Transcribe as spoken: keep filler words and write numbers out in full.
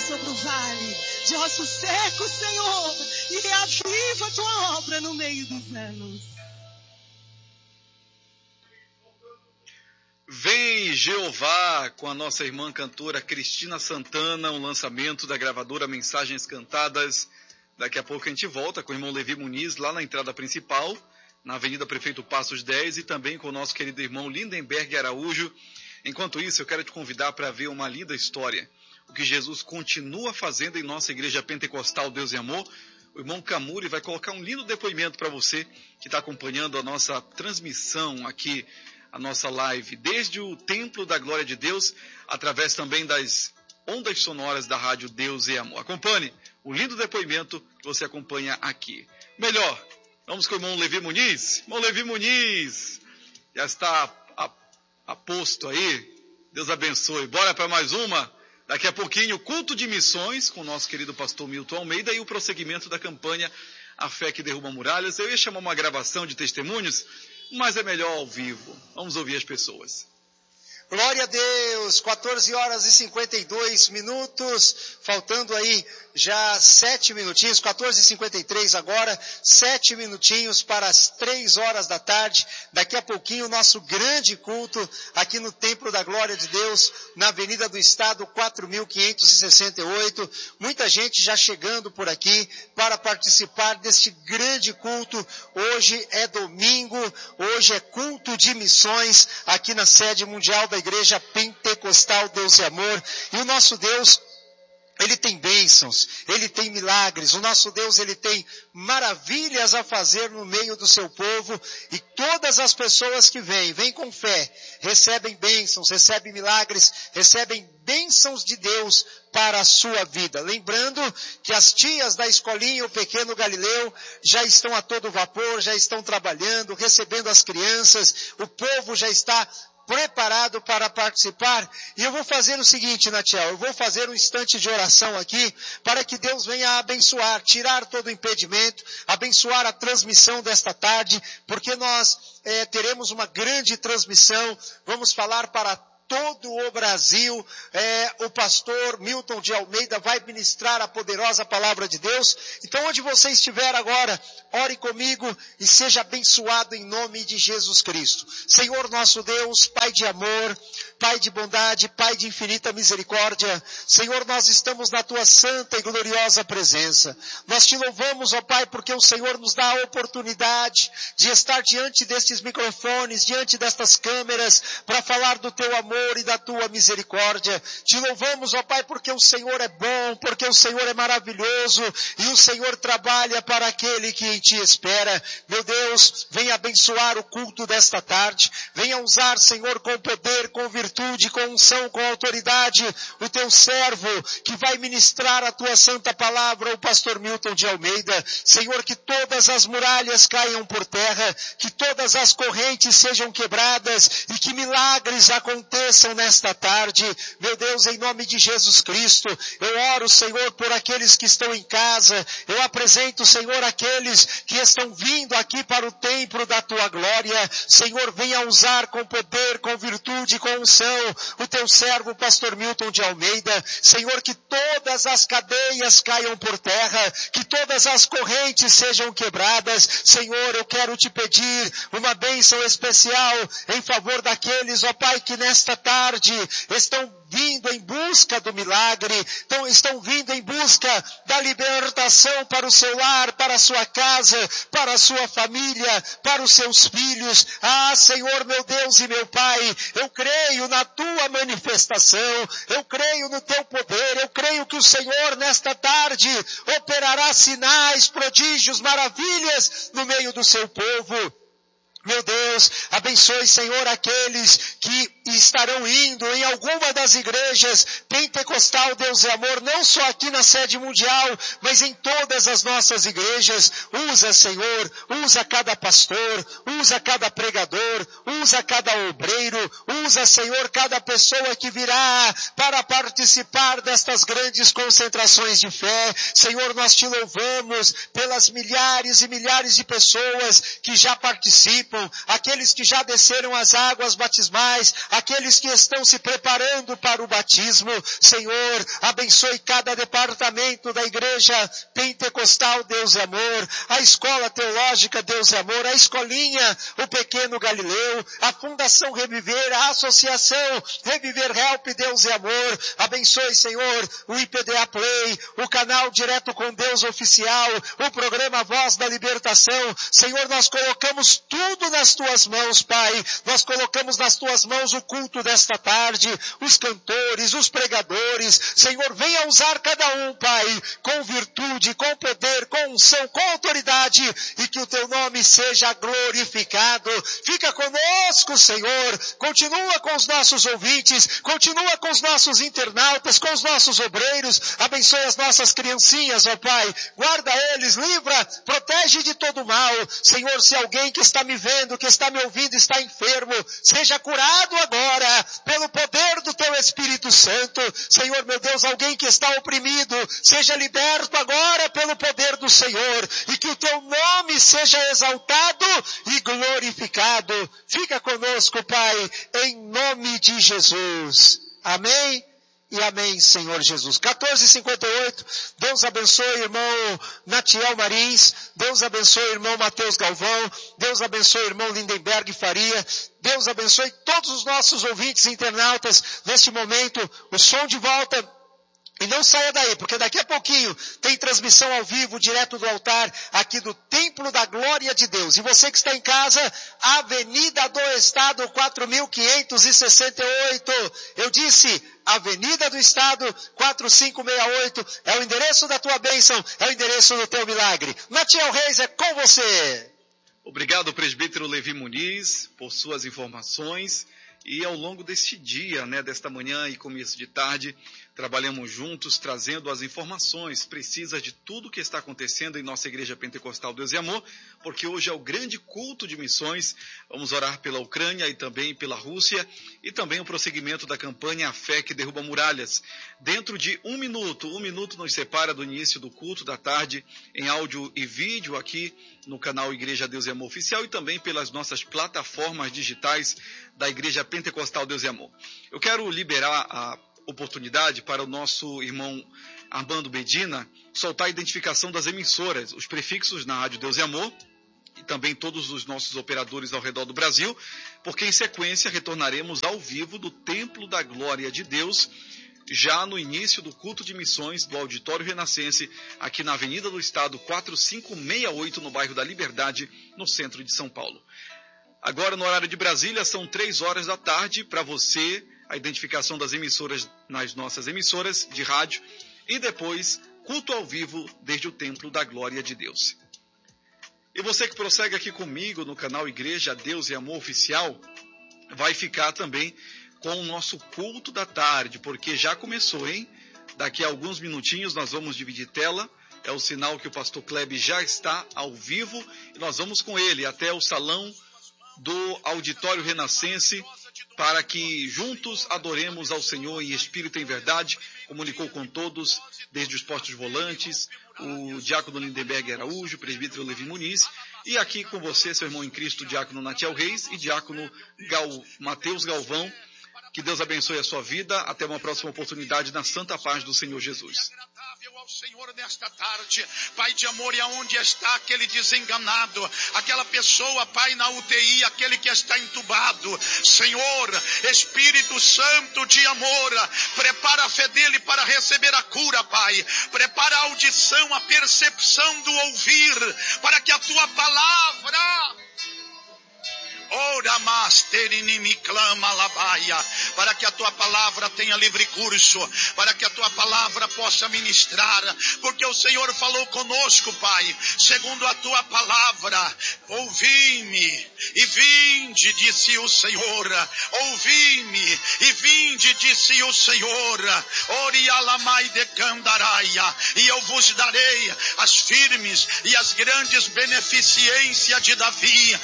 sobre o vale de ossos secos, Senhor, e reaviva a tua obra no meio dos anos. Vem Jeová, com a nossa irmã cantora Cristina Santana, um lançamento da gravadora Mensagens Cantadas. Daqui a pouco a gente volta com o irmão Levi Muniz, lá na entrada principal, na Avenida Prefeito Passos dez, e também com o nosso querido irmão Lindenberg Araújo. Enquanto isso, eu quero te convidar para ver uma linda história, o que Jesus continua fazendo em nossa igreja pentecostal Deus e Amor. O irmão Camuri vai colocar um lindo depoimento para você que está acompanhando a nossa transmissão aqui, a nossa live, desde o Templo da Glória de Deus, através também das ondas sonoras da rádio Deus e Amor. Acompanhe o lindo depoimento que você acompanha aqui. Melhor, vamos com o irmão Levi Muniz. Irmão Levi Muniz, já está a, a posto aí. Deus abençoe. Bora para mais uma. Daqui a pouquinho, culto de missões com o nosso querido pastor Milton Almeida e o prosseguimento da campanha A Fé que Derruba Muralhas. Eu ia chamar uma gravação de testemunhos, mas é melhor ao vivo. Vamos ouvir as pessoas. Glória a Deus, quatorze horas e cinquenta e dois minutos, faltando aí já sete minutinhos, quatorze e cinquenta e três agora, sete minutinhos para as três horas da tarde. Daqui a pouquinho o nosso grande culto aqui no Templo da Glória de Deus, na Avenida do Estado quatro mil quinhentos e sessenta e oito. Muita gente já chegando por aqui para participar deste grande culto. Hoje é domingo, hoje é culto de missões aqui na sede mundial da Igreja Pentecostal Deus e Amor. E o nosso Deus, Ele tem bênçãos, Ele tem milagres. O nosso Deus, Ele tem maravilhas a fazer no meio do seu povo. E todas as pessoas que vêm, vêm com fé, recebem bênçãos, recebem milagres, recebem bênçãos de Deus para a sua vida. Lembrando que as tias da escolinha, o pequeno Galileu, já estão a todo vapor, já estão trabalhando, recebendo as crianças. O povo já está preparado para participar. E eu vou fazer o seguinte, Natiel, eu vou fazer um instante de oração aqui, para que Deus venha abençoar, tirar todo o impedimento, abençoar a transmissão desta tarde, porque nós é, teremos uma grande transmissão, vamos falar para todo o Brasil. É, o pastor Milton de Almeida vai ministrar a poderosa palavra de Deus. Então, onde você estiver agora, ore comigo e seja abençoado em nome de Jesus Cristo. Senhor nosso Deus, Pai de amor, Pai de bondade, Pai de infinita misericórdia, Senhor, nós estamos na Tua santa e gloriosa presença. Nós Te louvamos, ó Pai, porque o Senhor nos dá a oportunidade de estar diante destes microfones, diante destas câmeras, para falar do Teu amor e da Tua misericórdia. Te louvamos, ó Pai, porque o Senhor é bom, porque o Senhor é maravilhoso e o Senhor trabalha para aquele que em Ti espera. Meu Deus, venha abençoar o culto desta tarde, venha usar, Senhor, com poder, com virtude, com unção, com autoridade, o Teu servo que vai ministrar a Tua santa palavra, o pastor Milton de Almeida. Senhor, que todas as muralhas caiam por terra, que todas as correntes sejam quebradas e que milagres aconteçam nesta tarde. Meu Deus, em nome de Jesus Cristo, eu oro, Senhor, por aqueles que estão em casa. Eu apresento, Senhor, aqueles que estão vindo aqui para o templo da Tua glória. Senhor, venha usar com poder, com virtude, com unção, o Teu servo, o pastor Milton de Almeida. Senhor, que todas as cadeias caiam por terra, que todas as correntes sejam quebradas. Senhor, eu quero Te pedir uma bênção especial em favor daqueles, ó Pai, que nesta tarde estão vindo em busca do milagre, então estão vindo em busca da libertação para o seu lar, para a sua casa, para a sua família, para os seus filhos. Ah, Senhor, meu Deus e meu Pai, eu creio na Tua manifestação, eu creio no Teu poder, eu creio que o Senhor nesta tarde operará sinais, prodígios, maravilhas no meio do seu povo. Meu Deus, abençoe, Senhor, aqueles que estarão indo em alguma das igrejas Pentecostal Deus e Amor, não só aqui na sede mundial, mas em todas as nossas igrejas. Usa, Senhor, usa cada pastor, usa cada pregador, usa cada obreiro, usa, Senhor, cada pessoa que virá para participar participar destas grandes concentrações de fé. Senhor, nós te louvamos pelas milhares e milhares de pessoas que já participam, aqueles que já desceram as águas batismais, aqueles que estão se preparando para o batismo. Senhor, abençoe cada departamento da Igreja Pentecostal, Deus é Amor, a Escola Teológica, Deus é Amor, a Escolinha, o Pequeno Galileu, a Fundação Reviver, a Associação Reviver Help, Deus é Amor. Abençoe, Senhor, o I P D A Play, o canal Direto com Deus Oficial, o programa Voz da Libertação. Senhor, nós colocamos tudo nas tuas mãos, Pai. Nós colocamos nas tuas mãos o culto desta tarde, os cantores, os pregadores. Senhor, venha usar cada um, Pai, com virtude, com poder, com unção, com autoridade, e que o teu nome seja glorificado. Fica conosco, Senhor. Continua com os nossos ouvintes, continua com os nossos internautas, com os nossos obreiros. Abençoe as nossas criancinhas, ó Pai. Guarda eles, livra, protege de todo mal. Senhor, se alguém que está me vendo, que está me ouvindo, está enfermo, seja curado agora, pelo poder do teu Espírito Santo. Senhor, meu Deus, alguém que está oprimido, seja liberto agora pelo poder do Senhor, e que o teu nome seja exaltado e glorificado. Fica conosco, Pai, em nome de Jesus. Amém e amém, Senhor Jesus. quatorze e cinquenta e oito, Deus abençoe irmão Natiel Marins, Deus abençoe irmão Mateus Galvão, Deus abençoe irmão Lindenberg Faria, Deus abençoe todos os nossos ouvintes e internautas neste momento. O som de volta. E não saia daí, porque daqui a pouquinho tem transmissão ao vivo, direto do altar, aqui do Templo da Glória de Deus. E você que está em casa, Avenida do Estado, quatro mil quinhentos e sessenta e oito. Eu disse, Avenida do Estado, quatro cinco seis oito. É o endereço da tua bênção, é o endereço do teu milagre. Natiel Reis, é com você. Obrigado, presbítero Levi Muniz, por suas informações. E ao longo deste dia, né, desta manhã e começo de tarde, trabalhamos juntos, trazendo as informações precisas de tudo que está acontecendo em nossa Igreja Pentecostal Deus e Amor, porque hoje é o grande culto de missões. Vamos orar pela Ucrânia e também pela Rússia, e também o prosseguimento da campanha A Fé que Derruba Muralhas. Dentro de um minuto, um minuto nos separa do início do culto da tarde, em áudio e vídeo aqui no canal Igreja Deus e Amor Oficial e também pelas nossas plataformas digitais da Igreja Pentecostal Deus e Amor. Eu quero liberar a oportunidade para o nosso irmão Armando Medina soltar a identificação das emissoras, os prefixos na Rádio Deus e Amor, e também todos os nossos operadores ao redor do Brasil, porque em sequência retornaremos ao vivo do Templo da Glória de Deus, já no início do culto de missões do Auditório Renascense, aqui na Avenida do Estado, quatro cinco seis oito, no bairro da Liberdade, no centro de São Paulo. Agora, no horário de Brasília, são três horas da tarde. Para você, a identificação das emissoras nas nossas emissoras de rádio. E depois, culto ao vivo desde o Templo da Glória de Deus. E você que prossegue aqui comigo no canal Igreja Deus e Amor Oficial, vai ficar também com o nosso culto da tarde, porque já começou, hein? Daqui a alguns minutinhos nós vamos dividir tela. É o sinal que o pastor Kleber já está ao vivo. E nós vamos com ele até o salão do Auditório Renascense, para que juntos adoremos ao Senhor em espírito e em verdade. Comunicou com todos, desde os postos volantes, o diácono Lindenberg Araújo, o presbítero Levi Muniz, e aqui com você, seu irmão em Cristo, diácono Natiel Reis e diácono Gal, Mateus Galvão. Que Deus abençoe a sua vida. Até uma próxima oportunidade na santa paz do Senhor Jesus. Ao Senhor nesta tarde, Pai de amor, e aonde está aquele desenganado, aquela pessoa, Pai, na U T I, aquele que está entubado, Senhor, Espírito Santo de amor, prepara a fé dele para receber a cura, Pai, prepara a audição, a percepção do ouvir, para que a tua palavra... Ora, masterini me clama labaia, para que a tua palavra tenha livre curso, para que a tua palavra possa ministrar, porque o Senhor falou conosco, Pai, segundo a tua palavra. Ouvi-me e vinde, disse o Senhor, ouvi-me e vinde, disse o Senhor, orialamai de candaraia, e eu vos darei as firmes e as grandes beneficências de Davi,